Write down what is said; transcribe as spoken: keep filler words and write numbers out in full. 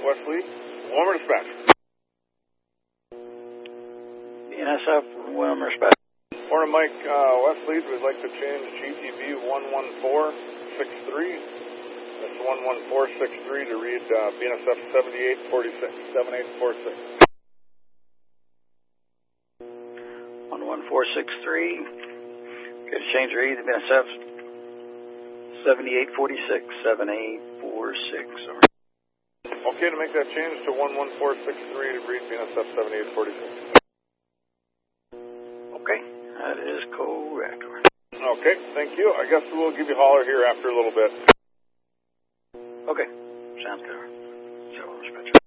Wesley, Wilmer Dispatch. B N S F, Wilmer Dispatch. Morning, Mike. Uh, Wesley, we'd like to change G T B one one four six three. That's one one four six three to read uh, B N S F seventy-eight forty-six, seventy-eight forty-six. one one four six three. Okay, to change read to B N S F seventy-eight forty-six, seventy-eight forty-six. Okay, to make that change to one one four six three to read B N S F seventy-eight forty-six. Okay, that is correct. Okay, thank you. I guess we'll give you a holler here after a little bit. Okay, sounds good. So,